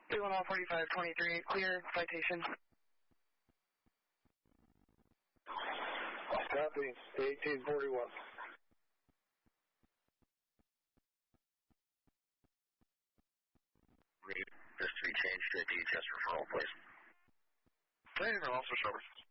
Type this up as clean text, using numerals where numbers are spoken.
310-4523, clear, citation. Copy, 1841. Read this to be changed to a DHS referral, please. Same, officer service.